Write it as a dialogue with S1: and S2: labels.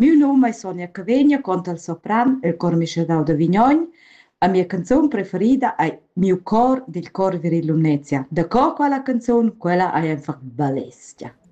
S1: Mio nome è Sonia Cavegna, conta il sopran, il cor Michel de Vignon. La mia canzone preferita è Mio cor del cor viril Lumnezia. Da co quella canzone, quella è einfach balestia.